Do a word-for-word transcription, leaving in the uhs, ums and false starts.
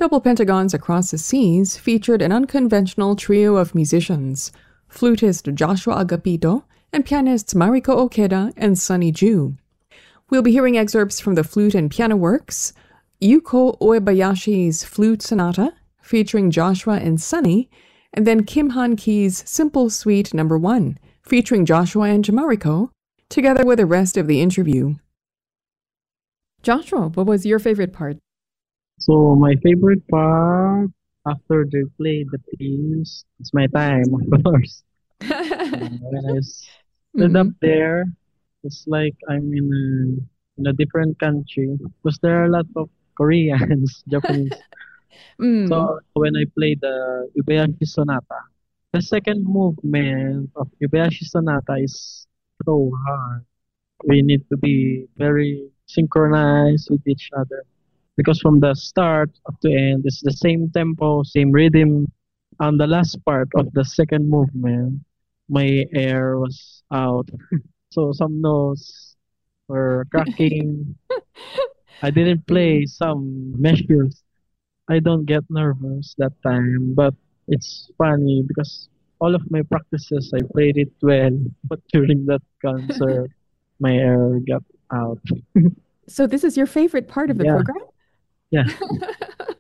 Double Pentagons Across the Seas featured an unconventional trio of musicians, flutist Joshua Agapito and pianists Mariko Okeda and Sunny Ju. We'll be hearing excerpts from the flute and piano works, Yuko Uebayashi's Flute Sonata, featuring Joshua and Sunny, and then Kim Han Ki's Simple Suite Number One, featuring Joshua and Mariko, together with the rest of the interview. Joshua, what was your favorite part? So my favorite part after they play the piece, it's my time, of course. Uh, when I stood up Mhm. there, it's like I'm in a in a different country because there are a lot of Koreans, Japanese. Mm. So when I play the Ubeyashi Sonata, the second movement of Ubeyashi Sonata is so hard. We need to be very synchronized with each other because from the start up to end, it's the same tempo, same rhythm. On the last part of the second movement, my air was out, so some notes were cracking. I didn't Mm. play some measures. I don't get nervous that time, but it's funny because all of my practices I played it well, but during that concert, my air got out. So this is your favorite part of the Yeah, program? yeah.